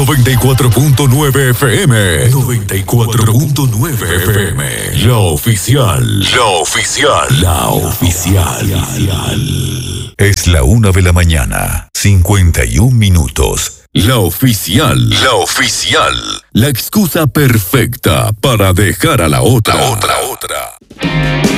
94.9 FM. 94.9 FM. La oficial. La oficial. La oficial. Es la 1 de la mañana, 51 minutos. La oficial. La oficial. La excusa perfecta para dejar a la otra.